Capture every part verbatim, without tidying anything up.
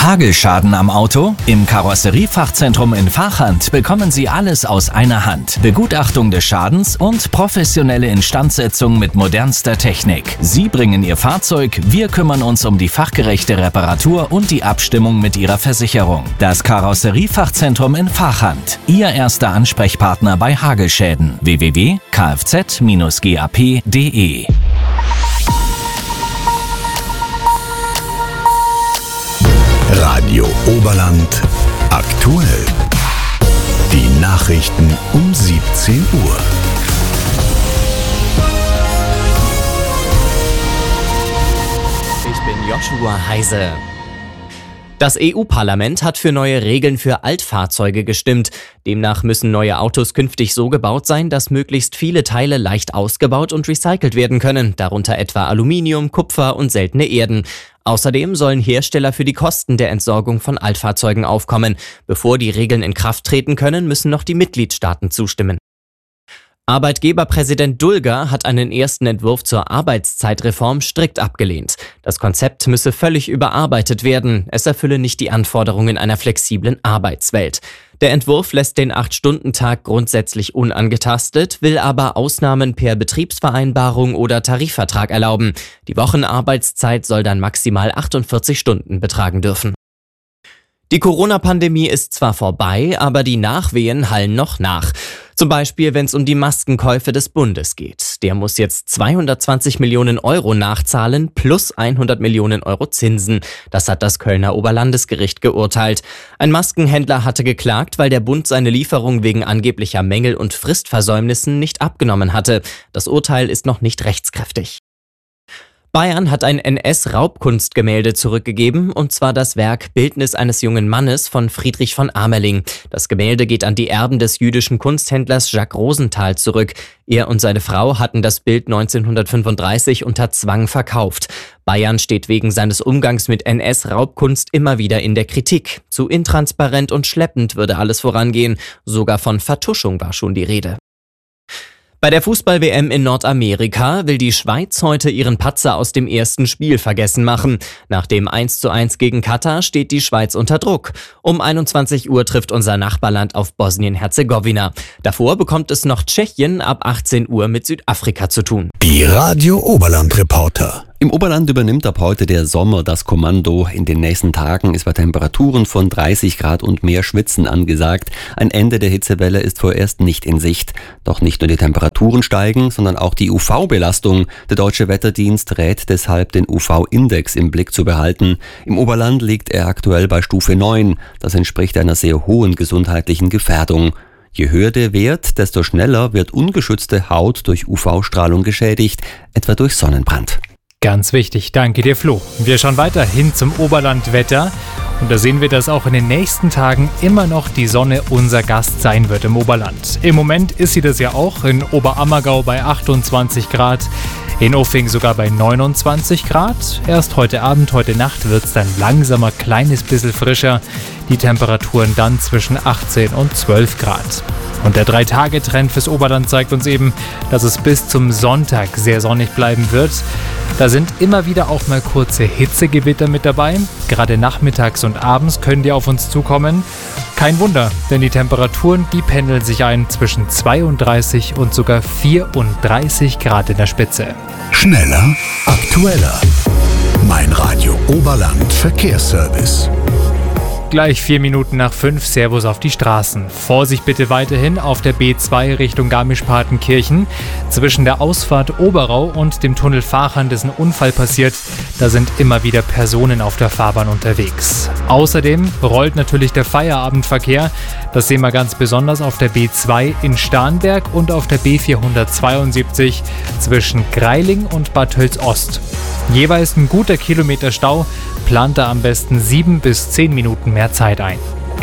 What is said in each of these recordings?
Hagelschaden am Auto? Im Karosseriefachzentrum in Vachand bekommen Sie alles aus einer Hand. Begutachtung des Schadens und professionelle Instandsetzung mit modernster Technik. Sie bringen Ihr Fahrzeug, wir kümmern uns um die fachgerechte Reparatur und die Abstimmung mit Ihrer Versicherung. Das Karosseriefachzentrum in Vachand. Ihr erster Ansprechpartner bei Hagelschäden. w w w punkt k f z dash g a p punkt d e Radio Oberland aktuell. Die Nachrichten um siebzehn Uhr. Ich bin Joshua Heise. Das E U-Parlament hat für neue Regeln für Altfahrzeuge gestimmt. Demnach müssen neue Autos künftig so gebaut sein, dass möglichst viele Teile leicht ausgebaut und recycelt werden können, darunter etwa Aluminium, Kupfer und seltene Erden. Außerdem sollen Hersteller für die Kosten der Entsorgung von Altfahrzeugen aufkommen. Bevor die Regeln in Kraft treten können, müssen noch die Mitgliedstaaten zustimmen. Arbeitgeberpräsident Dulger hat einen ersten Entwurf zur Arbeitszeitreform strikt abgelehnt. Das Konzept müsse völlig überarbeitet werden. Es erfülle nicht die Anforderungen einer flexiblen Arbeitswelt. Der Entwurf lässt den acht-Stunden-Tag grundsätzlich unangetastet, will aber Ausnahmen per Betriebsvereinbarung oder Tarifvertrag erlauben. Die Wochenarbeitszeit soll dann maximal achtundvierzig Stunden betragen dürfen. Die Corona-Pandemie ist zwar vorbei, aber die Nachwehen hallen noch nach. Zum Beispiel, wenn es um die Maskenkäufe des Bundes geht. Der muss jetzt zweihundertzwanzig Millionen Euro nachzahlen plus hundert Millionen Euro Zinsen. Das hat das Kölner Oberlandesgericht geurteilt. Ein Maskenhändler hatte geklagt, weil der Bund seine Lieferung wegen angeblicher Mängel und Fristversäumnissen nicht abgenommen hatte. Das Urteil ist noch nicht rechtskräftig. Bayern hat ein N S-Raubkunstgemälde zurückgegeben, und zwar das Werk Bildnis eines jungen Mannes von Friedrich von Amerling. Das Gemälde geht an die Erben des jüdischen Kunsthändlers Jacques Rosenthal zurück. Er und seine Frau hatten das Bild neunzehnhundertfünfunddreißig unter Zwang verkauft. Bayern steht wegen seines Umgangs mit N S-Raubkunst immer wieder in der Kritik. Zu intransparent und schleppend würde alles vorangehen. Sogar von Vertuschung war schon die Rede. Bei der Fußball-W M in Nordamerika will die Schweiz heute ihren Patzer aus dem ersten Spiel vergessen machen. Nach dem eins zu eins gegen Katar steht die Schweiz unter Druck. Um einundzwanzig Uhr trifft unser Nachbarland auf Bosnien-Herzegowina. Davor bekommt es noch Tschechien ab achtzehn Uhr mit Südafrika zu tun. Die Radio Oberland Reporter. Im Oberland übernimmt ab heute der Sommer das Kommando. In den nächsten Tagen ist bei Temperaturen von dreißig Grad und mehr Schwitzen angesagt. Ein Ende der Hitzewelle ist vorerst nicht in Sicht. Doch nicht nur die Temperaturen steigen, sondern auch die U V-Belastung. Der Deutsche Wetterdienst rät deshalb, den U V-Index im Blick zu behalten. Im Oberland liegt er aktuell bei Stufe neun. Das entspricht einer sehr hohen gesundheitlichen Gefährdung. Je höher der Wert, desto schneller wird ungeschützte Haut durch U V-Strahlung geschädigt, etwa durch Sonnenbrand. Ganz wichtig, danke dir Flo. Wir schauen weiter hin zum Oberlandwetter und da sehen wir, dass auch in den nächsten Tagen immer noch die Sonne unser Gast sein wird im Oberland. Im Moment ist sie das ja auch, in Oberammergau bei achtundzwanzig Grad, in Uffing sogar bei neunundzwanzig Grad. Erst heute Abend, heute Nacht wird es dann langsam ein kleines bisschen frischer, die Temperaturen dann zwischen achtzehn und zwölf Grad. Und der Drei-Tage-Trend fürs Oberland zeigt uns eben, dass es bis zum Sonntag sehr sonnig bleiben wird. Da sind immer wieder auch mal kurze Hitzegewitter mit dabei. Gerade nachmittags und abends können die auf uns zukommen. Kein Wunder, denn die Temperaturen, die pendeln sich ein zwischen zweiunddreißig und sogar vierunddreißig Grad in der Spitze. Schneller, aktueller. Mein Radio Oberland Verkehrsservice. Gleich vier Minuten nach fünf, Servus auf die Straßen. Vorsicht bitte weiterhin auf der B zwei Richtung Garmisch-Partenkirchen. Zwischen der Ausfahrt Oberau und dem Tunnel Vachand ist ein Unfall passiert. Da sind immer wieder Personen auf der Fahrbahn unterwegs. Außerdem rollt natürlich der Feierabendverkehr. Das sehen wir ganz besonders auf der B zwei in Starnberg und auf der B vierhundertzweiundsiebzig zwischen Greiling und Bad Tölz-Ost. Jeweils ein guter Kilometer Stau. Plant da am besten sieben bis zehn Minuten mehr Zeit ein.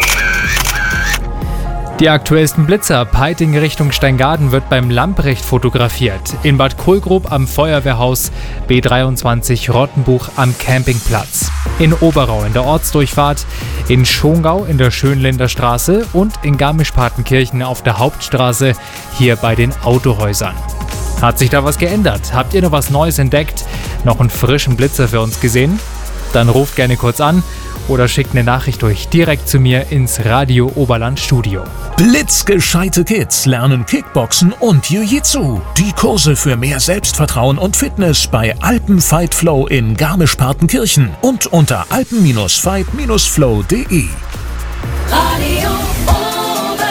Die aktuellsten Blitzer. Peiting Richtung Steingaden wird beim Lamprecht fotografiert. In Bad Kohlgrub am Feuerwehrhaus, B dreiundzwanzig Rottenbuch am Campingplatz. In Oberau in der Ortsdurchfahrt, in Schongau in der Schönländer Straße und in Garmisch-Partenkirchen auf der Hauptstraße, hier bei den Autohäusern. Hat sich da was geändert? Habt ihr noch was Neues entdeckt? Noch einen frischen Blitzer für uns gesehen? Dann ruft gerne kurz an oder schickt eine Nachricht durch direkt zu mir ins Radio Oberland Studio. Blitzgescheite Kids lernen Kickboxen und Jiu-Jitsu. Die Kurse für mehr Selbstvertrauen und Fitness bei Alpen Fight Flow in Garmisch-Partenkirchen und unter alpen Fight Flow punkt de. Radio Oberland.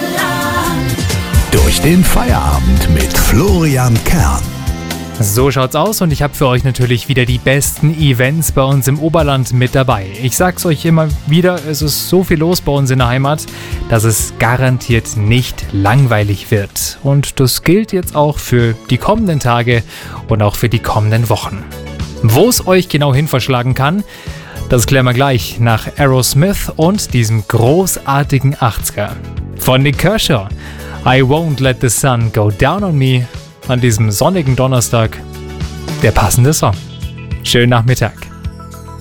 Durch den Feierabend mit Florian Kern. So schaut's aus und ich habe für euch natürlich wieder die besten Events bei uns im Oberland mit dabei. Ich sag's euch immer wieder, es ist so viel los bei uns in der Heimat, dass es garantiert nicht langweilig wird. Und das gilt jetzt auch für die kommenden Tage und auch für die kommenden Wochen. Wo es euch genau hin verschlagen kann, das klären wir gleich nach Aerosmith und diesem großartigen achtziger. Von Nik Kershaw, I Won't Let the Sun Go Down on Me. An diesem sonnigen Donnerstag der passende Song. Schönen Nachmittag.